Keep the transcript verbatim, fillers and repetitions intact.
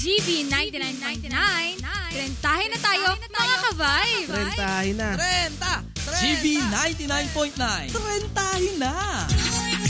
G B ninety-nine point nine. Trentahin na tayo, mga ka-vibe. Trentahin na. Trenta! G B ninety-nine point nine. Trentahin na!